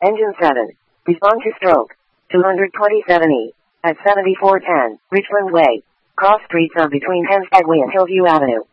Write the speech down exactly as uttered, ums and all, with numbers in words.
Engine seven. Respond to stroke. two twenty-seven E. At seventy-four ten, Richland Way. Cross streets of between Hempstead Way and Hillview Avenue.